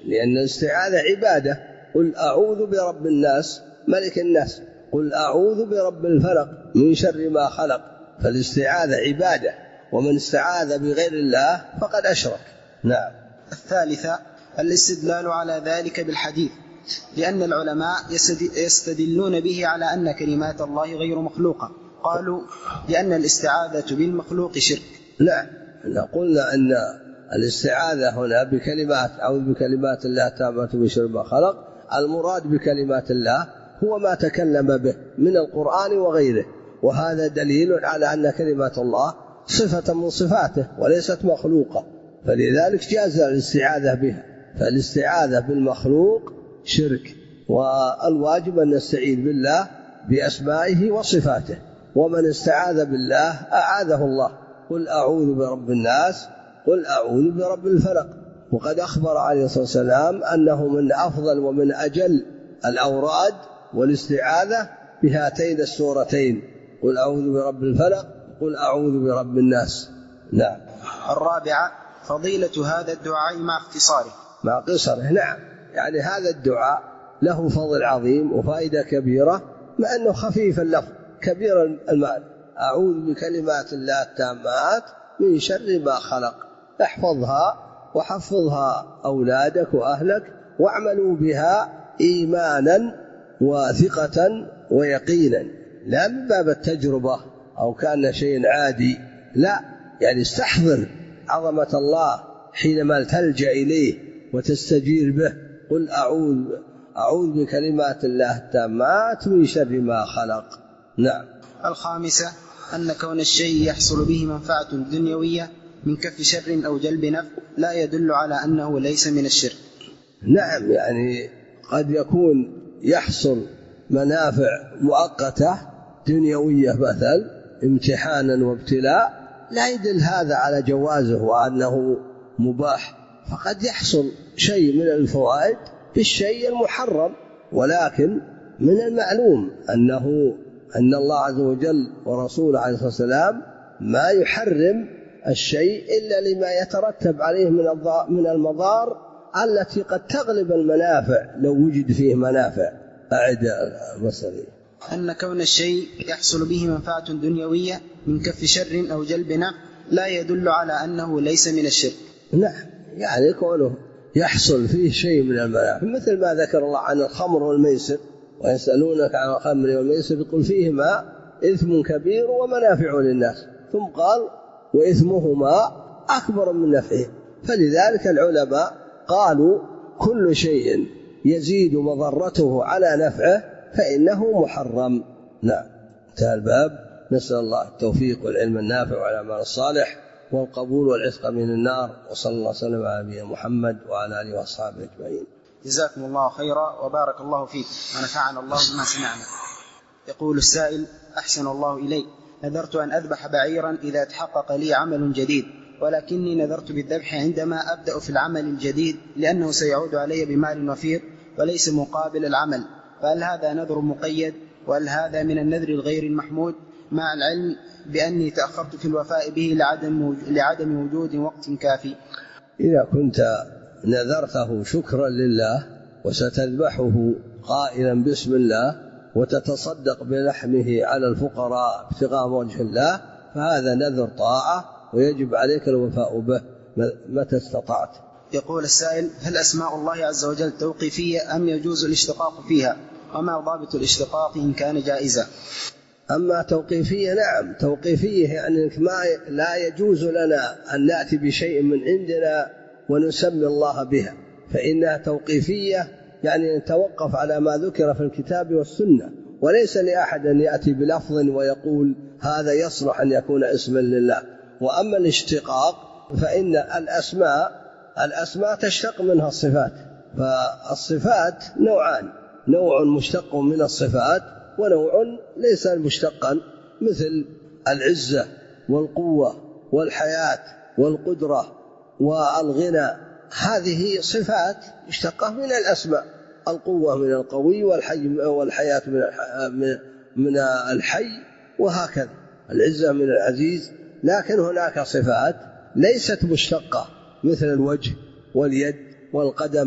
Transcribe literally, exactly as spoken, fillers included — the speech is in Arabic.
لأن الاستعاذة عبادة. قل أعوذ برب الناس ملك الناس، قل أعوذ برب الفلق من شر ما خلق. فالاستعاذة عبادة، ومن استعاذ بغير الله فقد أشرك. نعم. الثالثة الاستدلال على ذلك بالحديث، لأن العلماء يستدلون به على أن كلمات الله غير مخلوقة. قالوا لأن الاستعاذة بالمخلوق شرك. لا، قلنا أن الاستعاذة هنا بكلمات أعوذ بكلمات الله التامات من شر ما خلق، المراد بكلمات الله هو ما تكلم به من القرآن وغيره، وهذا دليل على أن كلمات الله صفة من صفاته وليست مخلوقة، فلذلك جاز الاستعاذة بها. فالاستعاذة بالمخلوق شرك، والواجب أن نستعيذ بالله بأسمائه وصفاته، ومن استعاذ بالله أعاذه الله. قل أعوذ برب الناس، قل أعوذ برب الفلق. وقد أخبر عليه الصلاة والسلام أنه من أفضل ومن أجل الأوراد والاستعاذة بهاتين السورتين، قل أعوذ برب الفلق، قل أعوذ برب الناس. نعم. الرابعة فضيلة هذا الدعاء مع اختصاره. مع قصره. نعم، يعني هذا الدعاء له فضل عظيم وفائدة كبيرة، مع أنه خفيف اللفظ كبير المعنى. أعوذ بكلمات الله التامات من شر ما خلق. احفظها وحفظها أولادك وأهلك، واعملوا بها إيمانا وثقة ويقينا، لا من باب التجربة أو كان شيء عادي، لا، يعني استحضر عظمة الله حينما تلجأ إليه وتستجير به. قل أعوذ أعوذ بكلمات الله التامات من شر ما خلق. نعم. الخامسة أن كون الشيء يحصل به منفعة دنيوية من كف شر أو جلب نفع لا يدل على أنه ليس من الشرك. نعم، يعني قد يكون يحصل منافع مؤقتة دنيوية مثل امتحانا وابتلاء، لا يدل هذا على جوازه وأنه مباح، فقد يحصل شيء من الفوائد بالشيء المحرم، ولكن من المعلوم أنه أن الله عز وجل ورسوله عليه الصلاة والسلام ما يحرم الشيء إلا لما يترتب عليه من المضار التي قد تغلب المنافع لو وجد فيه منافع. أعد المسألة. أن كون الشيء يحصل به منفعة دنيوية من كف شر أو جلب نفع لا يدل على أنه ليس من الشرك. نعم، يعني كونه يحصل فيه شيء من المنافع، مثل ما ذكر الله عن الخمر والميسر، ويسألونك عن الخمر والميسر يقول فيهما إثم كبير ومنافع للناس، ثم قال وإثمهما أكبر من نفعه. فلذلك العلماء قالوا كل شيء يزيد مضرته على نفعه فإنه محرم. نعم. انتهى الباب. نسأل الله التوفيق والعلم النافع والعمل الصالح والقبول والعتق من النار، وصلى الله وسلم على نبينا محمد وعلى آله وأصحابه أجمعين. جزاكم الله خيرا وبارك الله فيك ونفعنا الله بما سمعنا. يقول السائل: أحسن الله إليك، نذرت أن أذبح بعيرا إذا تحقق لي عمل جديد، ولكني نذرت بالذبح عندما أبدأ في العمل الجديد لأنه سيعود علي بمال وفير وليس مقابل العمل، فهل هذا نذر مقيد؟ وهل هذا من النذر الغير المحمود مع العلم بأني تأخرت في الوفاء به لعدم لعدم وجود وقت كافي؟ إذا كنت نذرته شكرا لله وستذبحه قائلا بسم الله وتتصدق بلحمه على الفقراء ابتغاء وجه الله، فهذا نذر طاعة ويجب عليك الوفاء به متى استطعت. يقول السائل: هل أسماء الله عز وجل توقيفية أم يجوز الاشتقاق فيها؟ وما ضابط الاشتقاق إن كان جائزا؟ أما توقيفية، نعم توقيفية، يعني ما لا يجوز لنا أن نأتي بشيء من عندنا ونسمي الله بها، فإنها توقيفية، يعني نتوقف على ما ذكر في الكتاب والسنة، وليس لأحد أن يأتي بلفظ ويقول هذا يصلح أن يكون اسما لله. وأما الاشتقاق فإن الأسماء الأسماء تشتق منها الصفات، فالصفات نوعان: نوع مشتق من الصفات ونوع ليس مشتقا، مثل العزة والقوة والحياة والقدرة والغنى، هذه صفات مشتقة من الأسماء. القوة من القوي والحي والحياة من الحي، وهكذا العزة من العزيز. لكن هناك صفات ليست مشتقة مثل الوجه واليد والقدم